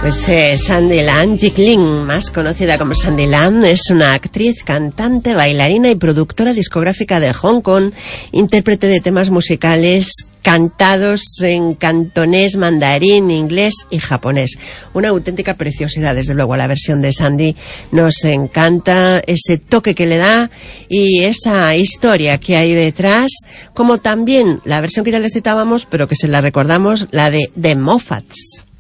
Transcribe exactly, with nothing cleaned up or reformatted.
Pues eh, Sandy Lam, Jik Lin, más conocida como Sandy Lam, es una actriz, cantante, bailarina y productora discográfica de Hong Kong, intérprete de temas musicales cantados en cantonés, mandarín, inglés y japonés. Una auténtica preciosidad, desde luego. La versión de Sandy nos encanta, ese toque que le da y esa historia que hay detrás, como también la versión que ya les citábamos, pero que se la recordamos, la de The Moffats.